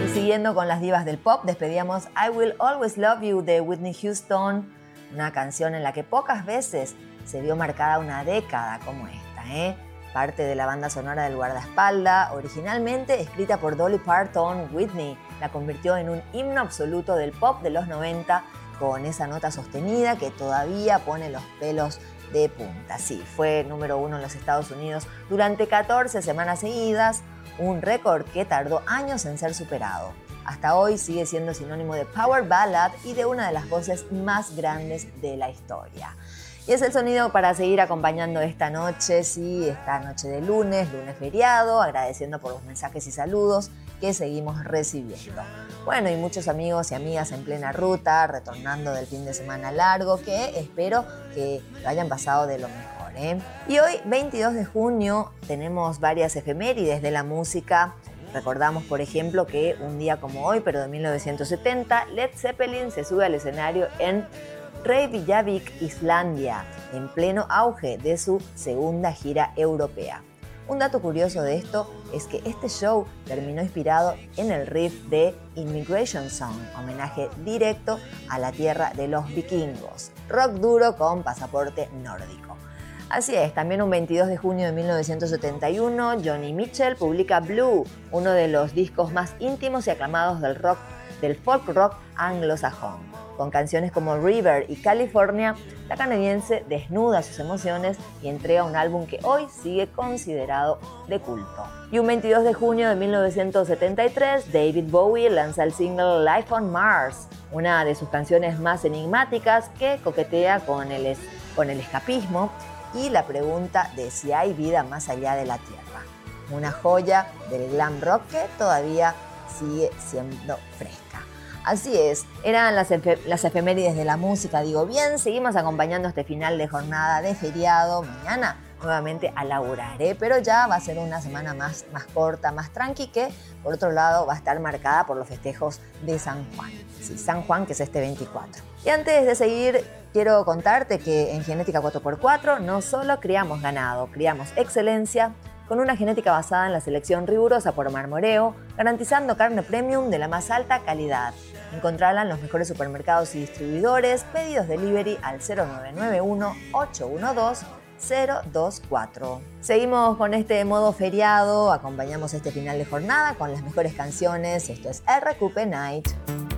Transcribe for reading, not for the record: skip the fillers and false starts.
Siguiendo con las divas del pop, despedíamos I Will Always Love You de Whitney Houston, una canción en la que pocas veces se vio marcada una década como esta, Parte de la banda sonora del guardaespaldas, originalmente escrita por Dolly Parton, Whitney la convirtió en un himno absoluto del pop de los 90 con esa nota sostenida que todavía pone los pelos de punta. Sí, fue número 1 en los Estados Unidos durante 14 semanas seguidas, un récord que tardó años en ser superado. Hasta hoy sigue siendo sinónimo de power ballad y de una de las voces más grandes de la historia. Y es el sonido para seguir acompañando esta noche, sí, esta noche de lunes feriado, agradeciendo por los mensajes y saludos que seguimos recibiendo. Bueno, y muchos amigos y amigas en plena ruta, retornando del fin de semana largo, que espero que lo hayan pasado de lo mejor, Y hoy, 22 de junio, tenemos varias efemérides de la música. Recordamos, por ejemplo, que un día como hoy, pero de 1970, Led Zeppelin se sube al escenario en Reykjavik, Islandia, en pleno auge de su segunda gira europea. Un dato curioso de esto es que este show terminó inspirado en el riff de Immigration Song, homenaje directo a la tierra de los vikingos, rock duro con pasaporte nórdico. Así es, también un 22 de junio de 1971, Joni Mitchell publica Blue, uno de los discos más íntimos y aclamados del folk rock anglosajón. Con canciones como River y California, la canadiense desnuda sus emociones y entrega un álbum que hoy sigue considerado de culto. Y un 22 de junio de 1973, David Bowie lanza el single Life on Mars, una de sus canciones más enigmáticas que coquetea con el escapismo y la pregunta de si hay vida más allá de la Tierra. Una joya del glam rock que todavía sigue siendo fresca. Así es, eran las efemérides de la música, digo bien, seguimos acompañando este final de jornada de feriado. Mañana nuevamente a laburar, pero ya va a ser una semana más corta, más tranqui, que por otro lado va a estar marcada por los festejos de San Juan. Sí, San Juan, que es este 24. Y antes de seguir, quiero contarte que en Genética 4x4 no solo criamos ganado, criamos excelencia, con una genética basada en la selección rigurosa por Marmoreo, garantizando carne premium de la más alta calidad. Encontrala en los mejores supermercados y distribuidores, pedidos delivery al 0991-812-024. Seguimos con este modo feriado, acompañamos este final de jornada con las mejores canciones. Esto es RQP Night.